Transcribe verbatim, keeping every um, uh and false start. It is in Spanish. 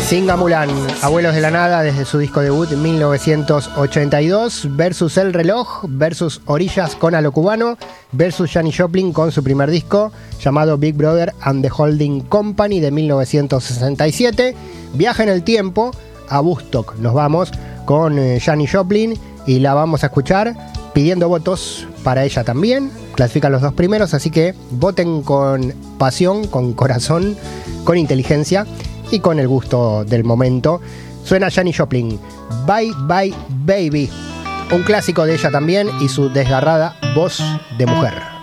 Singa Mulan, Abuelos de la Nada, desde su disco debut en mil novecientos ochenta y dos, versus El Reloj, versus Orillas con A lo Cubano, versus Janis Joplin con su primer disco llamado Big Brother and the Holding Company de mil novecientos sesenta y siete. Viaje en el tiempo, a Woodstock nos vamos con eh, Janis Joplin y la vamos a escuchar pidiendo votos para ella también. Clasifican los dos primeros, así que voten con pasión, con corazón, con inteligencia y con el gusto del momento. Suena Janis Joplin, Bye Bye Baby, un clásico de ella también y su desgarrada voz de mujer.